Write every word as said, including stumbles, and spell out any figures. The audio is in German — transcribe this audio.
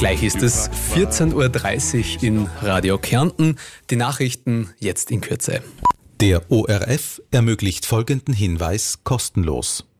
Gleich ist es vierzehn Uhr dreißig in Radio Kärnten. Die Nachrichten jetzt in Kürze. Der O R F ermöglicht folgenden Hinweis kostenlos.